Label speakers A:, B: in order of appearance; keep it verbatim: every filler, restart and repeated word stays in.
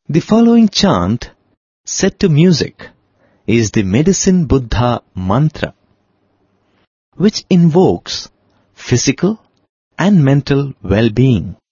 A: The following chant, set to music, is the Medicine Buddha mantra, which invokes physical and mental well-being.